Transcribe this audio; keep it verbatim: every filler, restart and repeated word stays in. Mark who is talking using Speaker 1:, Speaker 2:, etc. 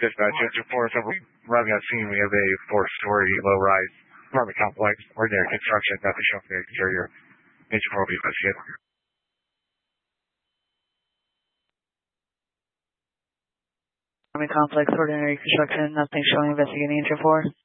Speaker 1: Dispatch, Engine four, so arriving on scene, we have a four-story low-rise apartment complex, ordinary construction, nothing shown from the exterior. Engine four will be investigated.
Speaker 2: Apartment complex, ordinary construction, nothing showing, investigating Engine four.